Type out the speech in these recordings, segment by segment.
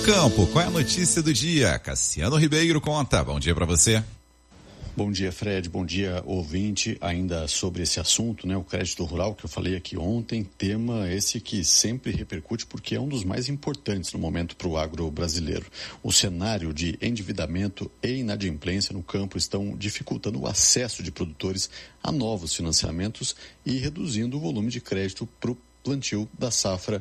campo, qual é a notícia do dia? Cassiano Ribeiro conta. Bom dia para você. Bom dia, Fred. Bom dia, ouvinte. Ainda sobre esse assunto, o crédito rural que eu falei aqui ontem, tema esse que sempre repercute porque é um dos mais importantes no momento para o agro brasileiro. O cenário de endividamento e inadimplência no campo estão dificultando o acesso de produtores a novos financiamentos e reduzindo o volume de crédito para o plantio da safra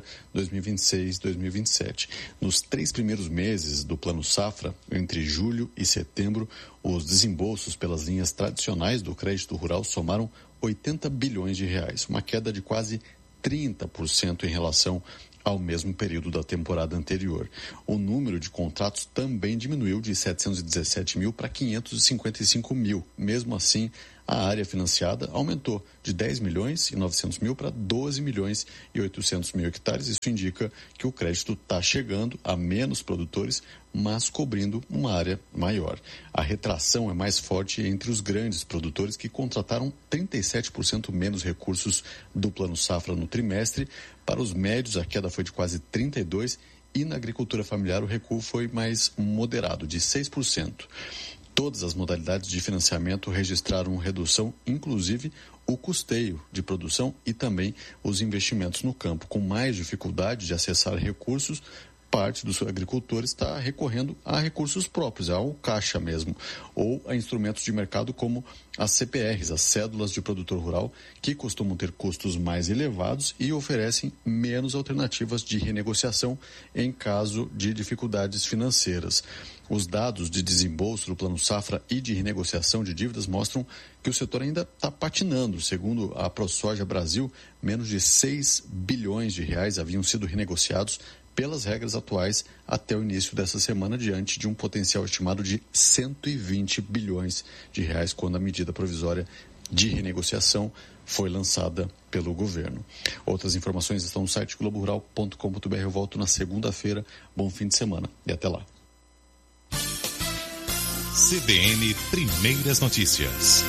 2026-2027. Nos 3 primeiros meses do Plano Safra, entre julho e setembro, os desembolsos pelas linhas tradicionais do crédito rural somaram 80 bilhões de reais, uma queda de quase 30% em relação ao mesmo período da temporada anterior. O número de contratos também diminuiu de 717 mil para 555 mil. Mesmo assim, a área financiada aumentou de 10 milhões e 900 mil para 12 milhões e 800 mil hectares. Isso indica que o crédito está chegando a menos produtores, mas cobrindo uma área maior. A retração é mais forte entre os grandes produtores, que contrataram 37% menos recursos do Plano Safra no trimestre. Para os médios, a queda foi de quase 32%, e na agricultura familiar o recuo foi mais moderado, de 6%. Todas as modalidades de financiamento registraram redução, inclusive o custeio de produção e também os investimentos no campo. Com mais dificuldade de acessar recursos, parte dos agricultores está recorrendo a recursos próprios, ao caixa mesmo, ou a instrumentos de mercado como as CPRs, as cédulas de produtor rural, que costumam ter custos mais elevados e oferecem menos alternativas de renegociação em caso de dificuldades financeiras. Os dados de desembolso do Plano Safra e de renegociação de dívidas mostram que o setor ainda está patinando. Segundo a ProSoja Brasil, menos de 6 bilhões de reais haviam sido renegociados pelas regras atuais até o início dessa semana, diante de um potencial estimado de 120 bilhões de reais quando a medida provisória de renegociação foi lançada pelo governo. Outras informações estão no site globorural.com.br. Eu volto na segunda-feira. Bom fim de semana e até lá. CBN Primeiras Notícias.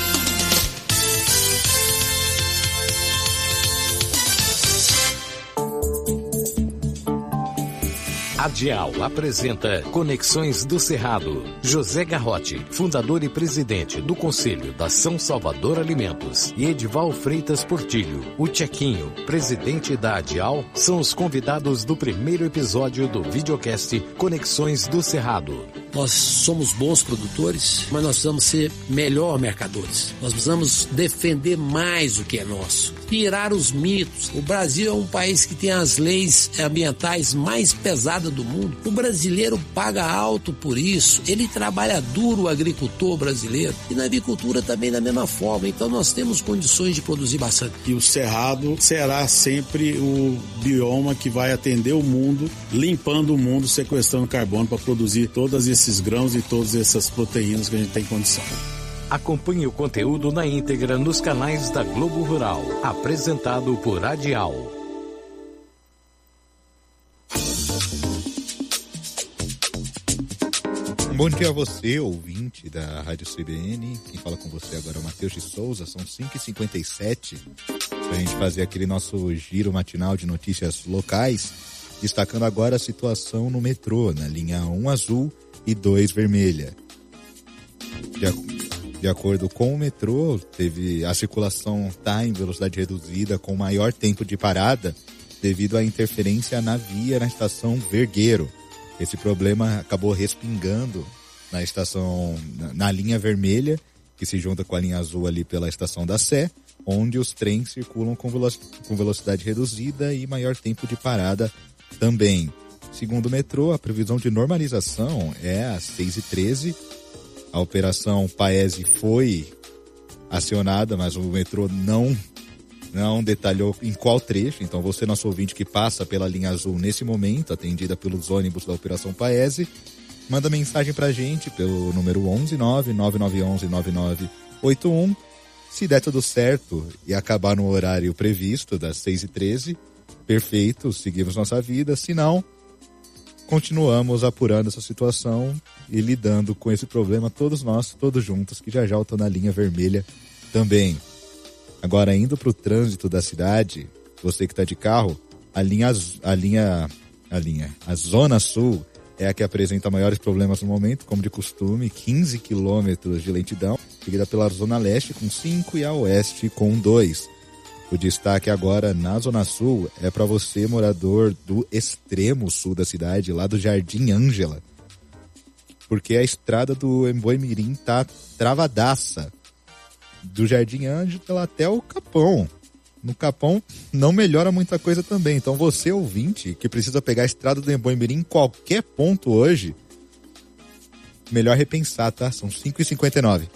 A Dial apresenta Conexões do Cerrado. José Garrote, fundador e presidente do Conselho da São Salvador Alimentos, e Edival Freitas Portilho, o Tchequinho, presidente da Dial, são os convidados do primeiro episódio do videocast Conexões do Cerrado. Nós somos bons produtores, mas nós precisamos ser melhor mercadores. Nós precisamos defender mais o que é nosso. Tirar os mitos. O Brasil é um país que tem as leis ambientais mais pesadas do mundo. O brasileiro paga alto por isso. Ele trabalha duro, o agricultor brasileiro. E na agricultura também da mesma forma. Então nós temos condições de produzir bastante. E o Cerrado será sempre o bioma que vai atender o mundo, limpando o mundo, sequestrando carbono para produzir todos esses grãos e todas essas proteínas que a gente tem condição. Acompanhe o conteúdo na íntegra nos canais da Globo Rural. Apresentado por Adial. Bom dia a você, ouvinte da Rádio CBN. Quem fala com você agora é o Matheus de Souza. São 5h57 para a gente fazer aquele nosso giro matinal de notícias locais, destacando agora a situação no metrô, na linha 1 azul e 2 vermelha. De acordo com o metrô, a circulação está em velocidade reduzida, com maior tempo de parada, devido à interferência na via na estação Vergueiro. Esse problema acabou respingando na estação, na linha vermelha, que se junta com a linha azul ali pela estação da Sé, onde os trens circulam com velocidade reduzida e maior tempo de parada também. Segundo o metrô, a previsão de normalização é às 6h13. A operação Paese foi acionada, mas o metrô não detalhou em qual trecho. Então você, nosso ouvinte que passa pela linha azul nesse momento, atendida pelos ônibus da operação Paese, manda mensagem pra gente pelo número 11999119981. Se der tudo certo e acabar no horário previsto das 6h13, perfeito, seguimos nossa vida. Se não, continuamos apurando essa situação e lidando com esse problema, todos nós, todos juntos, que já estão na linha vermelha também. Agora, indo para o trânsito da cidade, você que está de carro, a linha a linha. A Zona Sul é a que apresenta maiores problemas no momento, como de costume, 15 quilômetros de lentidão, seguida pela Zona Leste com 5 e a Oeste com 2. O destaque agora na Zona Sul é para você, morador do extremo sul da cidade, lá do Jardim Ângela, porque a estrada do Emboimirim tá travadaça, do Jardim Ângela até o Capão. No Capão não melhora muita coisa também. Então você, ouvinte, que precisa pegar a estrada do Emboimirim em qualquer ponto hoje, melhor repensar, tá? São 5h59.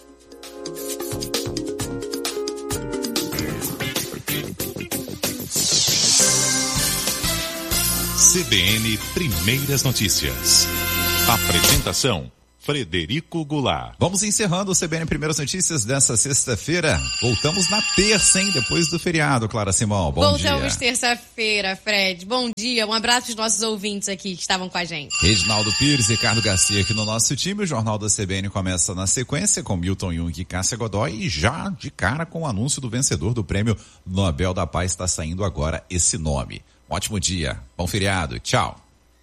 CBN Primeiras Notícias. Apresentação: Frederico Goulart. Vamos encerrando o CBN Primeiras Notícias dessa sexta-feira. Voltamos na terça, hein? Depois do feriado, Clara Simão. Bom dia. Voltamos terça-feira, Fred. Bom dia. Um abraço aos nossos ouvintes aqui que estavam com a gente. Reginaldo Pires, Ricardo Garcia aqui no nosso time. O Jornal da CBN começa na sequência com Milton Jung e Cássia Godoy. E já de cara com o anúncio do vencedor do Prêmio Nobel da Paz, está saindo agora esse nome. Um ótimo dia. Bom feriado. Tchau.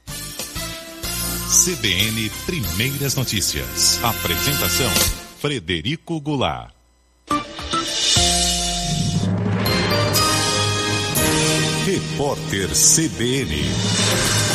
CBN Primeiras Notícias. Apresentação: Frederico Goulart. Repórter CBN.